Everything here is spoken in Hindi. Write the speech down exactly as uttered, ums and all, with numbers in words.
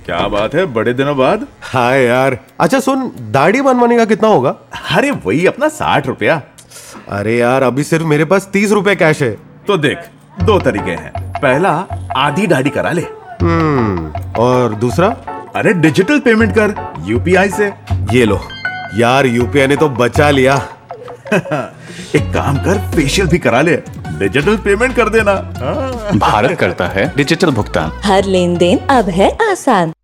क्या बात है, बड़े दिनों बाद। हाय यार। अच्छा सुन, दाढ़ी बनवाने का कितना होगा? अरे वही अपना साठ रुपया। अरे यार अभी सिर्फ मेरे पास तीस रुपए कैश है। तो देख, दो तरीके हैं। पहला, आधी दाढ़ी करा ले। हम्म और दूसरा? अरे डिजिटल पेमेंट कर यूपीआई से। ये लो यार, यूपीआई ने तो बचा लिया। एक काम कर, फेशियल भी करा ले, डिजिटल पेमेंट कर देना। भारत करता है डिजिटल भुगतान। हर लेन देन अब है आसान।